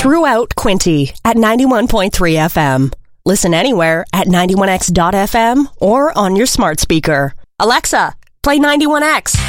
throughout Quinte at 91.3 FM. Listen anywhere at 91x.fm or on your smart speaker. Alexa, play 91X.